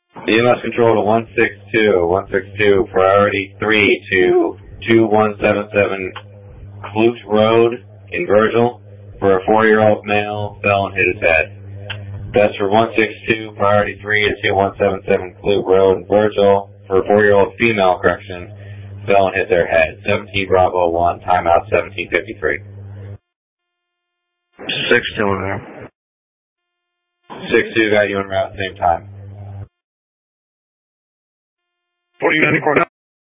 EMS control to 162, priority 3 to 2177 Klute Road in Virgil for a 4-year-old male fell and hit his head. That's for 162, priority 3 to 2177 Klute Road in Virgil for a 4-year-old female, correction, fell and hit their head. 17 Bravo 1, timeout 1753. 6-2 in there. 6-2 got you en route, same time. 40 Cornell.